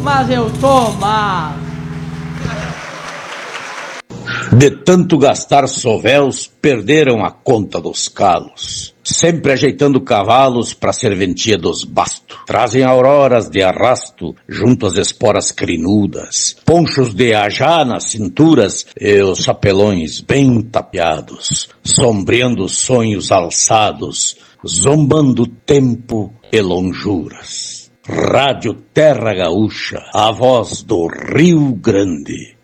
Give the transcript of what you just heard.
mas eu tô mal. De tanto gastar sovéus, perderam a conta dos calos. Sempre ajeitando cavalos pra serventia dos bastos. Trazem auroras de arrasto junto às esporas crinudas. Ponchos de ajá nas cinturas e os chapelões bem tapeados. Sombreando sonhos alçados, zombando tempo e lonjuras. Rádio Terra Gaúcha, a voz do Rio Grande.